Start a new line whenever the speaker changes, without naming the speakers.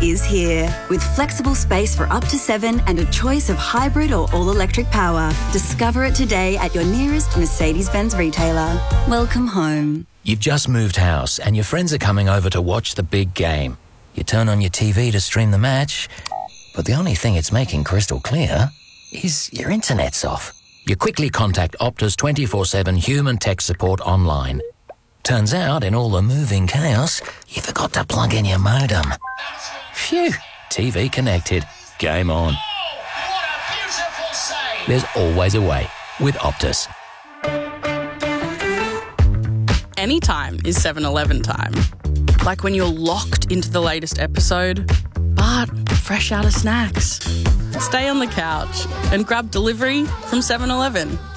is here. With flexible space for up to 7 and a choice of hybrid or all-electric power. Discover it today at your nearest Mercedes-Benz retailer. Welcome home.
You've just moved house and your friends are coming over to watch the big game. You turn on your TV to stream the match, but the only thing it's making crystal clear is your internet's off. You quickly contact Optus 24/7 human tech support online. Turns out, in all the moving chaos, you forgot to plug in your modem. Phew, TV connected. Game on.
What a beautiful save!
There's always a way with Optus.
Anytime is 7-Eleven time. Like when you're locked into the latest episode, but fresh out of snacks. Stay on the couch and grab delivery from 7-Eleven.